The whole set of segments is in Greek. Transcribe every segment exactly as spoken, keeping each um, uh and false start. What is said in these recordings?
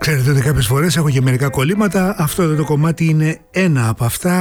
Ξέρετε ότι κάποιες φορές έχω και μερικά κολλήματα. Αυτό εδώ το κομμάτι είναι ένα από αυτά.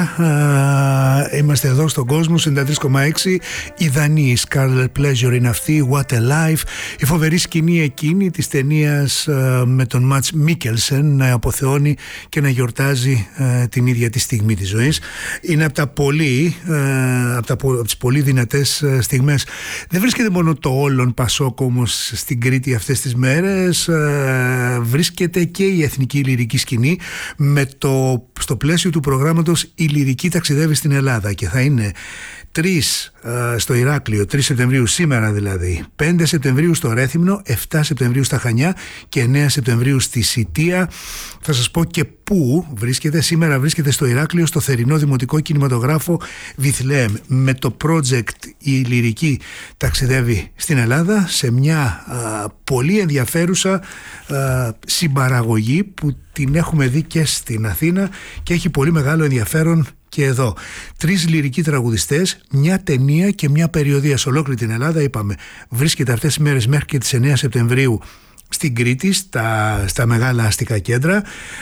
Α, είμαστε εδώ στον κόσμο ενενήντα τρία κόμμα έξι. Η Δανή Scarlet Pleasure είναι αυτή. What a Life. Η φοβερή σκηνή εκείνη της ταινίας α, με τον Ματς Μίκελσεν να αποθεώνει και να γιορτάζει α, την ίδια τη στιγμή της ζωής. Είναι από τα πολύ α, από, τα, από τις πολύ δυνατές α, στιγμές. Δεν βρίσκεται μόνο το όλον Πασόκ όμως στην Κρήτη αυτές τις μέρες. Α, βρίσκεται και η εθνική λυρική σκηνή με το, στο πλαίσιο του προγράμματος η λυρική ταξιδεύει στην Ελλάδα και θα είναι τρεις uh, στο Ηράκλειο, τρεις Σεπτεμβρίου σήμερα δηλαδή, πέντε Σεπτεμβρίου στο Ρέθυμνο, επτά Σεπτεμβρίου στα Χανιά και εννέα Σεπτεμβρίου στη Σιτία. Θα σας πω και πού βρίσκεται. Σήμερα βρίσκεται στο Ηράκλειο στο θερινό δημοτικό κινηματογράφο Βιθλεέμ με το project η λυρική ταξιδεύει στην Ελλάδα σε μια uh, πολύ ενδιαφέρουσα uh, συμπαραγωγή που την έχουμε δει και στην Αθήνα και έχει πολύ μεγάλο ενδιαφέρον και εδώ. Τρεις λυρικοί τραγουδιστές, μια ταινία και μια περιοδεία σε ολόκληρη την Ελλάδα. Είπαμε, βρίσκεται αυτές τις μέρες μέχρι και τις εννέα Σεπτεμβρίου στην Κρήτη, στα, στα μεγάλα αστικά κέντρα.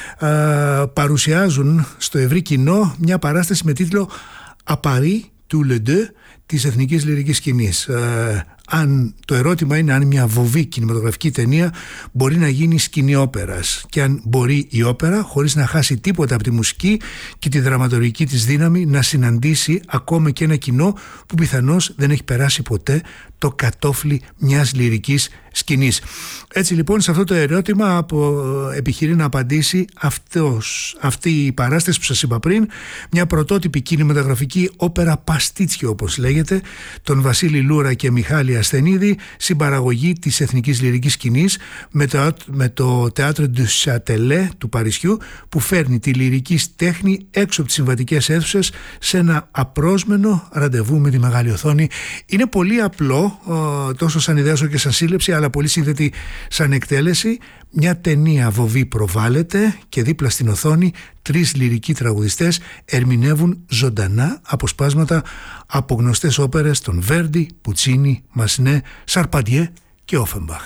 Α, παρουσιάζουν στο ευρύ κοινό μια παράσταση με τίτλο «À Paris, tous les deux» της εθνικής λυρικής σκηνής. Α, αν το ερώτημα είναι αν μια βοβή κινηματογραφική ταινία μπορεί να γίνει σκηνή όπερας και αν μπορεί η όπερα χωρίς να χάσει τίποτα από τη μουσική και τη δραματουργική της δύναμη να συναντήσει ακόμα και ένα κοινό που πιθανώς δεν έχει περάσει ποτέ το κατόφλι μιας λυρικής σκηνής. Έτσι λοιπόν σε αυτό το ερώτημα από, επιχειρεί να απαντήσει αυτός, αυτή η παράσταση που σας είπα πριν, μια πρωτότυπη κινηματογραφική όπερα παστίτσιο όπως λέγεται, τον Βασίλη Λούρα και Μιχάλη Ασθενίδη, συμπαραγωγή της εθνικής λυρικής σκηνής με το, με το Théâtre du Châtelet του Παρισιού που φέρνει τη λυρική τέχνη έξω από τις συμβατικές αίθουσες σε ένα απρόσμενο ραντεβού με τη μεγάλη οθόνη. Είναι πολύ απλό, τόσο σαν ιδέα όσο και σαν σύλληψη, αλλά πολύ σύνθετη σαν εκτέλεση. Μια ταινία βοβή προβάλλεται και δίπλα στην οθόνη τρεις λυρικοί τραγουδιστές ερμηνεύουν ζωντανά αποσπάσματα από γνωστές όπερες των Βέρντι, Πουτσίνι, Μασνέ, Σαρπαντιέ και Όφενμπαχ.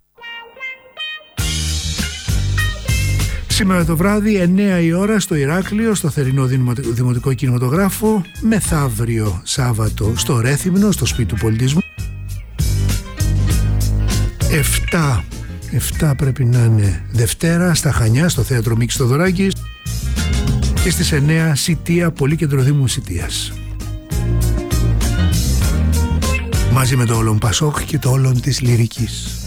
Σήμερα το βράδυ εννέα η ώρα στο Ηράκλειο, στο θερινό δημοτικό κινηματογράφο, μεθαύριο Σάββατο στο Ρέθυμνο, στο σπίτι του πολιτισμού. εφτά, εφτά πρέπει να είναι Δευτέρα στα Χανιά, στο θέατρο Μίκης Θοδωράκης και στις εννέα Σιτία, Πολύκεντρο Δήμου Σιτίας. Μαζί με το όλον Πασόκ και το όλον της λυρικής.